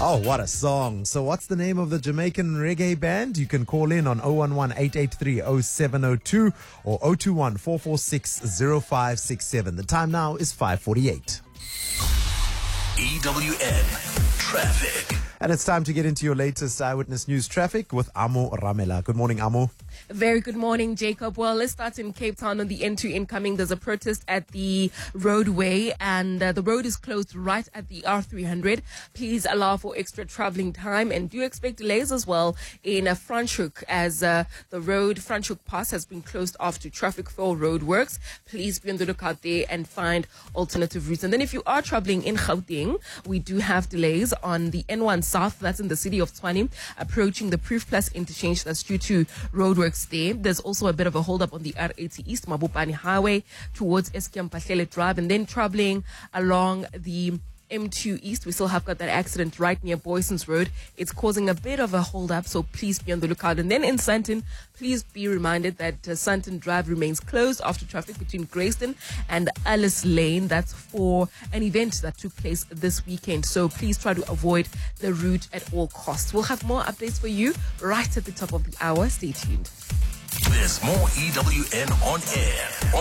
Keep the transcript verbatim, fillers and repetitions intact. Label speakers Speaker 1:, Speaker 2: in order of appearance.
Speaker 1: Oh, what a song. So what's the name of the Jamaican reggae band? You can call in on zero one one, eight eight three, zero seven zero two or zero two one, four four six, zero five six seven. The time now is five forty-eight.
Speaker 2: E W N Traffic.
Speaker 1: And it's time to get into your latest Eyewitness News traffic with Amo Ramela. Good morning, Amo.
Speaker 3: Very good morning, Jacob. Well, let's start in Cape Town on the N two incoming. There's a protest at the roadway and uh, the road is closed right at the R three hundred. Please allow for extra traveling time and do expect delays as well in uh, Franschhoek as uh, the road Franschhoek Pass has been closed off to traffic for roadworks. Please be on the lookout there and find alternative routes. And then if you are traveling in Gauteng, we do have delays on the N one South. That's in the city of Tshwane, approaching the Proof Plus interchange. That's due to roadworks there. There's also a bit of a hold-up on the R eighty East Mabopane Highway towards Eskom Pahlele Drive, and then traveling along the M two East. We still have got that accident right near Boyson's Road. It's causing a bit of a hold-up, so please be on the lookout. And then in Sandton, please be reminded that uh, Sandton Drive remains closed after traffic between Grayston and Alice Lane. That's for an event that took place this weekend, so please try to avoid the route at all costs. We'll have more updates for you right at the top of the hour. Stay tuned.
Speaker 2: There's more E W N on air.